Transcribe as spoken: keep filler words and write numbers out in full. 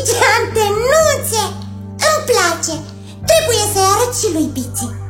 Ce antenuțe! Îmi place! Trebuie să-i arăt și lui Biții.